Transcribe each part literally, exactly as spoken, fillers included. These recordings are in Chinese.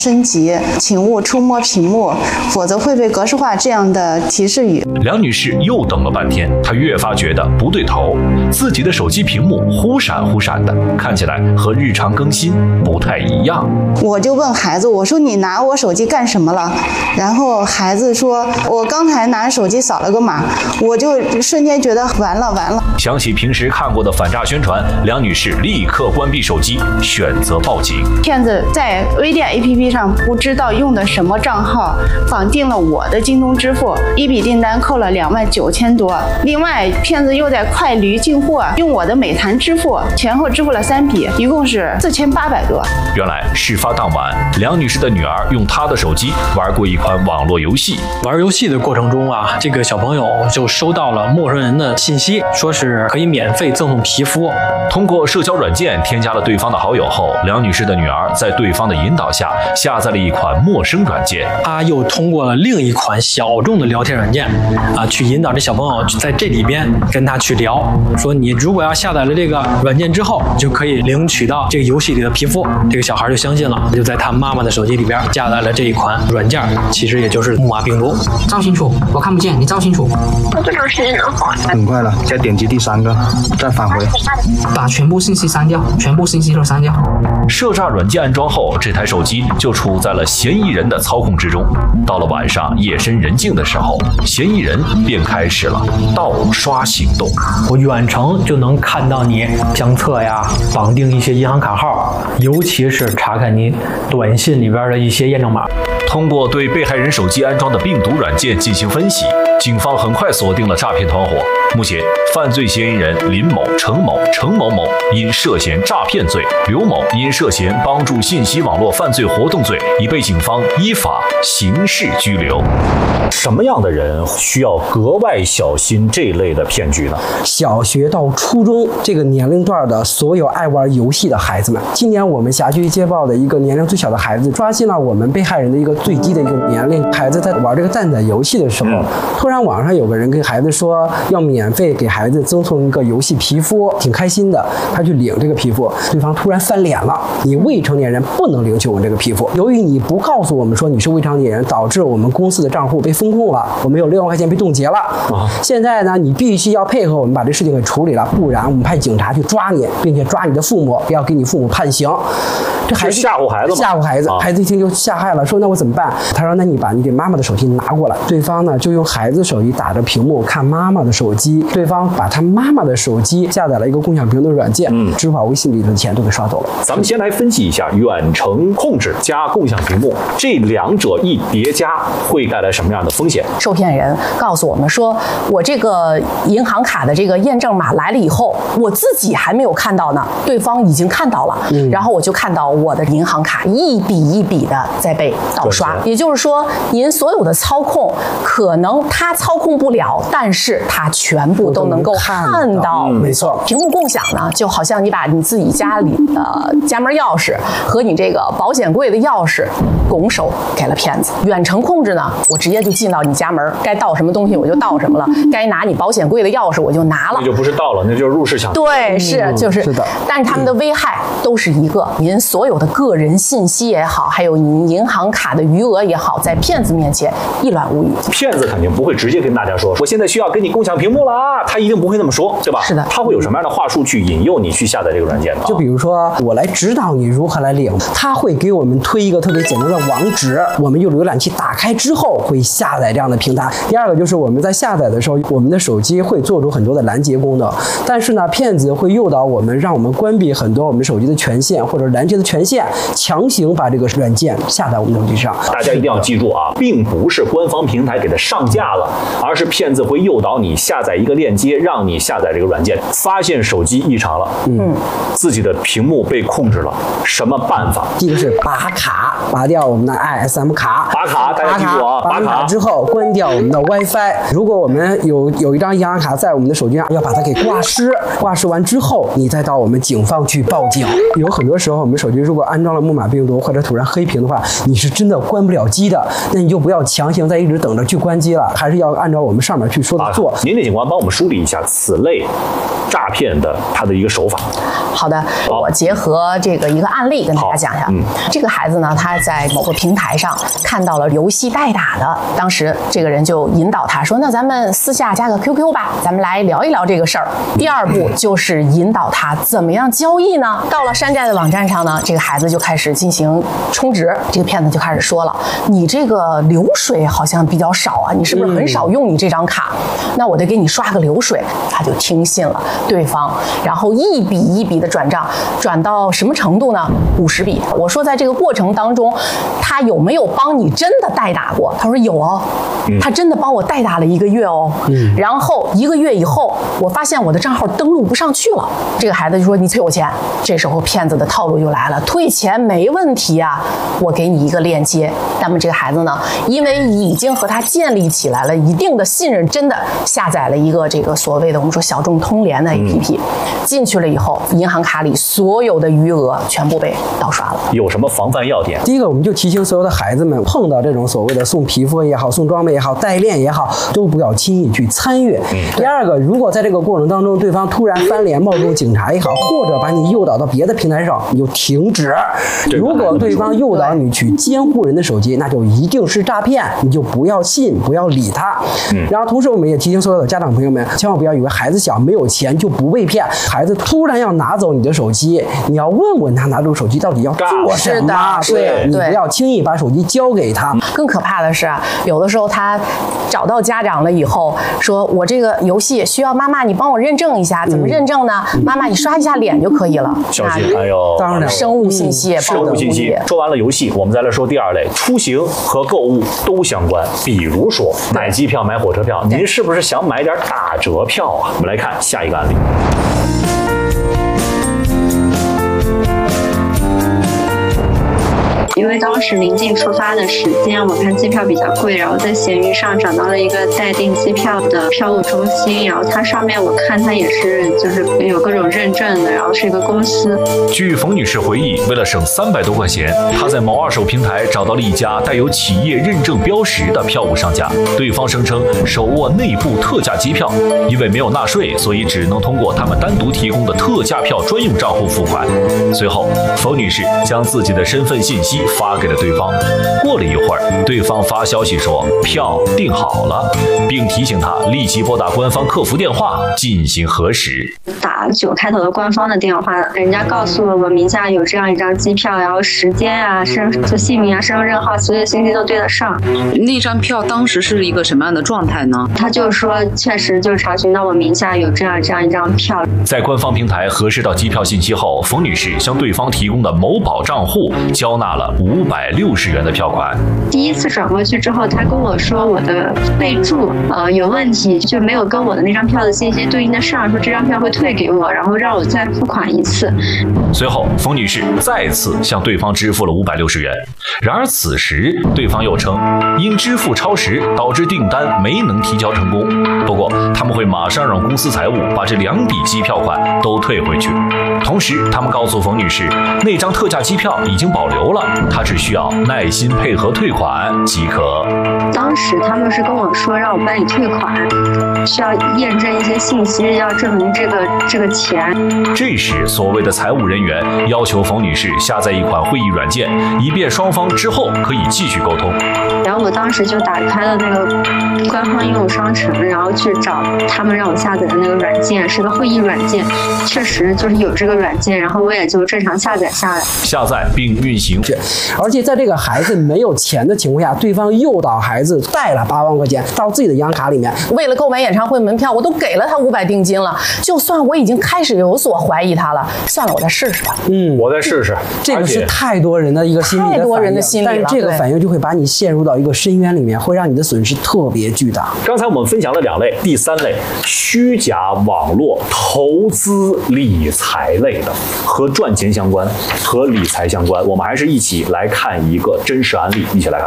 升级，请勿触摸屏幕，否则会被格式化这样的提示语。 梁女士又等了半天，她越发觉得不对头，自己的手机屏幕忽闪忽闪的，看起来和日常更新不太一样。 我就问孩子，我说你拿我手机干什么了？然后孩子说，我刚才拿手机扫了个码。我就瞬间觉得完了完了。 想起平时看过的反诈宣传，梁女士立刻关闭手机，选择报警。 骗子在微店 A P P 上不知道用的什么账号绑定了我的京东支付，一笔订单扣了两万九千多。另外，骗子又在快驴进货用我的美团支付，前后支付了三笔，一共是四千八百多。 原来事发当晚，梁女士的女儿用她的手机玩过一款网络游戏。 玩游戏的过程中啊，这个小朋友就收到了陌生人的信息，说是可以免费赠送皮肤。 通过社交软件添加了对方的好友后，梁女士的女儿在对方的引导下下载了一款陌生软件。 她又通过了另一款小众的聊天软件啊，去引导这小朋友在这里边跟他去聊，说你如果要下载了这个软件之后，就可以领取到这个游戏里的皮肤。这个小孩就相信了，就在他妈妈的手机里边下载了这一款软件，其实也就是木马病毒。 照清楚，我看不见，你照清楚。 我多长时间能好？ 很快了，再点击第三个，再返回， 把全部信息删掉，全部信息都删掉。 涉诈软件安装后，这台手机就处在了嫌疑人的操控之中。到了晚上夜深人静的时候，嫌疑人便开始了盗刷行动。 我远程就能看到你相册呀，绑定一些银行卡号，尤其是查看你短信里边的一些验证码。 通过对被害人手机安装的病毒软件进行分析，警方很快锁定了诈骗团伙。目前，犯罪嫌疑人林某、程某、程某某因涉嫌诈骗罪，刘某因涉嫌帮助信息网络犯罪活动罪，已被警方依法刑事拘留。 什么样的人需要格外小心这类的骗局呢？ 小学到初中这个年龄段的所有爱玩游戏的孩子们，今年我们辖区接报的一个年龄最小的孩子，刷新了我们被害人的一个最低的一个年龄。孩子在玩这个蛋仔游戏的时候，嗯、突然网上有个人跟孩子说要免费给孩子赠送一个游戏皮肤，挺开心的，他去领这个皮肤，对方突然翻脸了，你未成年人不能领取我们这个皮肤，由于你不告诉我们说你是未成年人，导致我们公司的账户被封控了，我们有六万块钱被冻结了。啊、现在呢，你必须要配合我们把这事情给处理了，不然我们派警察去抓你，并且抓你的父母，要给你父母判刑。 这孩子吓唬孩子吗？ 吓唬孩子，啊、孩子一听就吓害了，说那我怎么办？他说那你把你给妈妈的手机拿过来。对方呢就用孩子手机打着屏幕看妈妈的手机，对方把他妈妈的手机下载了一个共享屏的软件，嗯，支付宝、微信里的钱都给刷走了。 咱们先来分析一下远程控制加共享屏幕这两者一叠加会带来什么样的风险？ 受骗人告诉我们说，我这个银行卡的这个验证码来了以后，我自己还没有看到呢，对方已经看到了，嗯、然后我就看到我的银行卡一笔一笔的在被盗刷。也就是说，您所有的操控可能他操控不了，但是他全部都能够看到。 嗯、没错， 屏幕共享呢，就好像你把你自己家里的家门钥匙和你这个保险柜的钥匙拱手给了骗子。远程控制呢，我直接就进到你家门，该盗什么东西我就盗什么了，该拿你保险柜的钥匙我就拿了。 那就不是盗了，那就是入室抢劫。 对，是就是。 是的。 但是他们的危害都是一个，您所有的个人信息也好，还有您银行卡的余额也好，在骗子面前一览无余。 骗子肯定不会直接跟大家说，我现在需要跟你共享屏幕了啊，他一定不会那么说，对吧？ 是的。 他会有什么样的话术去引诱你去下载这个软件呢？ 就比如说，我来指导你如何来领，他会给我们推一个特别简单的网址，我们用浏览器打开之后会下载这样的平台。第二个就是我们在下载的时候，我们的手机会做出很多的拦截功能，但是呢，骗子会诱导我们，让我们关闭很多我们手机的权限或者拦截的权限，强行把这个软件下在我们手机上。 大家一定要记住啊，并不是官方平台给它上架了，而是骗子会诱导你下载一个链接，让你下载这个软件。发现手机异常了，嗯，自己的屏幕被控制了，什么办法？ 第一个是拔卡，拔掉我们的 I S M 卡， 拔卡，大家记住啊， 拔卡之后关掉我们的 WiFi。如果我们有有一张银行卡在我们的手机上，要把它给挂失，挂失完之后，你再到我们警方去报警。有很多时候，我们手机如果安装了木马病毒或者突然黑屏的话，你是真的关不了机的，那你就不要强行在一直等着去关机了，还是要按照我们上面去说的做。 啊、您这警官帮我们梳理一下此类诈骗的它的一个手法。 好的，我结合这个一个案例跟大家讲一下。嗯，这个孩子呢，他在某个平台上看到了游戏代打的，当时这个人就引导他说：“那咱们私下加个 Q Q 吧，咱们来聊一聊这个事儿。”第二步就是引导他怎么样交易呢？到了山寨的网站上呢，这个孩子就开始进行充值。这个骗子就开始说了：“你这个流水好像比较少啊，你是不是很少用你这张卡？那我得给你刷个流水。”他就听信了对方，然后一笔一笔的转账，转到什么程度呢？五十笔。我说在这个过程当中，他有没有帮你真的代打过？他说有哦，他真的帮我代打了一个月哦。嗯，然后一个月以后，我发现我的账号登录不上去了。这个孩子就说：“你退我钱。”这时候骗子的套路就来了，退钱没问题啊，我给你一个链接。那么这个孩子呢，因为已经和他建立起来了一定的信任，真的下载了一个这个所谓的我们说小众通联的 A P P，、嗯、进去了以后，银行卡里所有的余额全部被盗刷了。 有什么防范要点？ 第一个，我们就提醒所有的孩子们，碰到这种所谓的送皮肤也好、送装备也好、代练也好，都不要轻易去参与。嗯、第二个，如果在这个过程当中，对方突然翻脸冒充警察也好，或者把你诱导到别的平台上，你就停止。如果对方诱导你去监护人的手机，那就一定是诈骗，你就不要信，不要理他。嗯、然后同时，我们也提醒所有的家长朋友们，千万不要以为孩子小没有钱就不被骗。孩子突然要拿走你的手机，你要问问他拿走手机到底要做什么。对，你不要轻易把手机交给他。 更可怕的是，有的时候他找到家长了以后，说我这个游戏需要妈妈你帮我认证一下，怎么认证呢？嗯、妈妈你刷一下脸就可以了。 小心还有当然生物信息， 生物信息。说完了游戏，我们再来说第二类，出行和购物都相关。比如说买机票、买火车票，您是不是想买点打折票啊？我们来看下一个案例。 因为当时临近出发的时间，我看机票比较贵，然后在闲鱼上找到了一个待订机票的票务中心，然后它上面我看它也是就是有各种认证的，然后是一个公司。 据冯女士回忆，为了省三百多块钱，她在某二手平台找到了一家带有企业认证标识的票务商家，对方声称手握内部特价机票，因为没有纳税，所以只能通过他们单独提供的特价票专用账户付款。随后，冯女士将自己的身份信息发给了对方。过了一会儿，对方发消息说票订好了，并提醒他立即拨打官方客服电话进行核实。 打九开头的官方的电话，人家告诉了我名下有这样一张机票，然后时间啊、身就姓名啊、身份证号，所有信息都对得上。 那张票当时是一个什么样的状态呢？ 他就说确实就查询到我名下有这样这样一张票。 在官方平台核实到机票信息后，冯女士向对方提供的某宝账户交纳了五百六十元的票款。 第一次转过去之后，他跟我说我的备注呃有问题，就没有跟我的那张票的信息对应得上，说这张票会退给我，然后让我再付款一次。 随后，冯女士再次向对方支付了五百六十元。然而此时，对方又称因支付超时导致订单没能提交成功，不过他们会马上让公司财务把这两笔机票款都退回去。同时，他们告诉冯女士，那张特价机票已经保留了，她只需要耐心配合退款即可。 当时他们是跟我说让我办理退款，需要验证一些信息，要证明这个这个钱。 这时，所谓的财务人员要求冯女士下载一款会议软件，以便双方之后可以继续沟通。 然后我当时就打开了那个官方应用商城，然后去找他们让我下载的那个软件，是个会议软件，确实就是有这个软件，然后我也就正常下载下来， 下载并运行。 而且在这个孩子没有钱的情况下，对方诱导孩子贷了八万块钱到自己的银行卡里面， 为了购买演唱会门票，我都给了他五百定金了。就算我已经开始有所怀疑他了，算了，我再试试吧。 嗯， 我再试试。 这个是太多人的一个心理的反应， 太多人的心理了， 但是这个反应就会把你陷入到一个深渊里面，会让你的损失特别巨大。 刚才我们分享了两类，第三类虚假网络投资理财类的，和赚钱相关，和理财相关。我们还是一起来看一个真实案例，一起来看。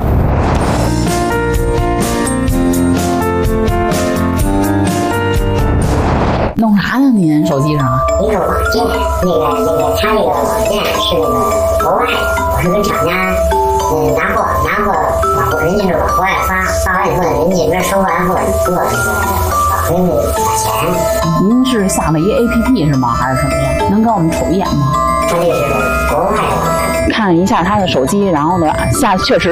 弄啥呢？您手机上？ 一个网店，那个那个他那个网店是那个国外的，我是跟厂家嗯拿货，拿货往人家是往国外发，发完以后呢，人家这边收完货，做那个可以打钱。 您是下了一 A P P 是吗？还是什么呀？能给我们瞅一眼吗？ 他这是国外的。 看了一下他的手机，然后呢，下确实